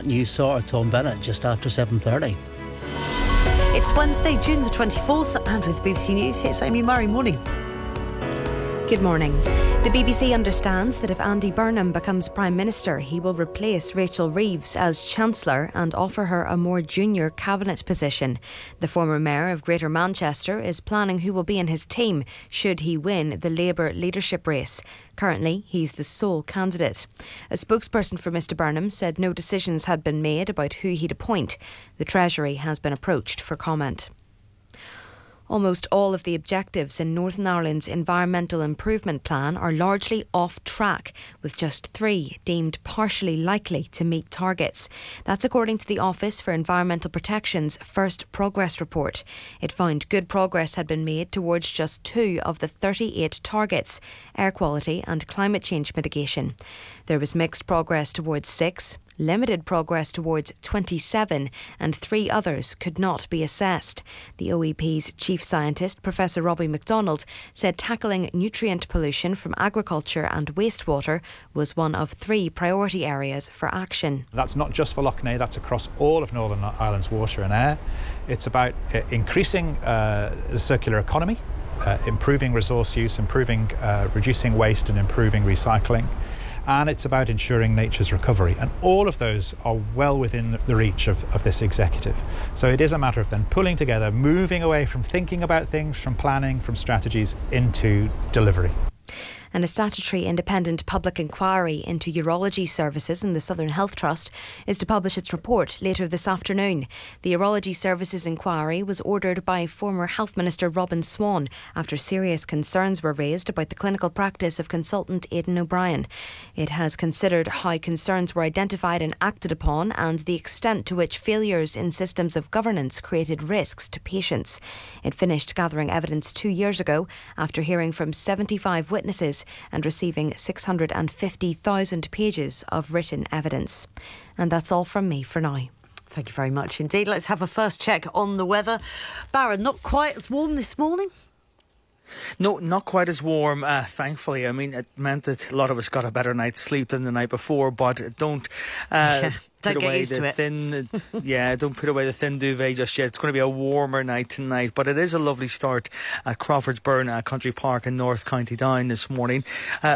News Sorter Tom Bennett just after 7:30. It's Wednesday, June the 24th, and with BBC News, it's Amy Murray. Morning. Good morning. The BBC understands that if Andy Burnham becomes Prime Minister, he will replace Rachel Reeves as Chancellor and offer her a more junior cabinet position. The former Mayor of Greater Manchester is planning who will be in his team should he win the Labour leadership race. Currently, he's the sole candidate. A spokesperson for Mr Burnham said no decisions had been made about who he'd appoint. The Treasury has been approached for comment. Almost all of the objectives in Northern Ireland's Environmental Improvement Plan are largely off track, with just 3 deemed partially likely to meet targets. That's according to the Office for Environmental Protection's first progress report. It found good progress had been made towards just 2 of the 38 targets: air quality and climate change mitigation. There was mixed progress towards 6, limited progress towards 27, and 3 others could not be assessed. The OEP's chief scientist, Professor Robbie MacDonald, said tackling nutrient pollution from agriculture and wastewater was one of 3 priority areas for action. That's not just for Lough Neagh, that's across all of Northern Ireland's water and air. It's about increasing the circular economy, improving resource use, reducing waste and improving recycling. And it's about ensuring nature's recovery. And all of those are well within the reach of this executive. So it is a matter of then pulling together, moving away from thinking about things, from planning, from strategies, into delivery. And a statutory independent public inquiry into urology services in the Southern Health Trust is to publish its report later this afternoon. The Urology Services inquiry was ordered by former Health Minister Robin Swan after serious concerns were raised about the clinical practice of consultant Aidan O'Brien. It has considered how concerns were identified and acted upon and the extent to which failures in systems of governance created risks to patients. It finished gathering evidence 2 years ago after hearing from 75 witnesses and receiving 650,000 pages of written evidence. And that's all from me for now. Thank you very much indeed. Let's have a first check on the weather. Baron, not quite as warm this morning? No, not quite as warm, thankfully. I mean, it meant that a lot of us got a better night's sleep than the night before, but don't get used to it. Don't put away the thin duvet just yet. It's going to be a warmer night tonight, but it is a lovely start at Crawfordsburn Country Park in North County Down this morning.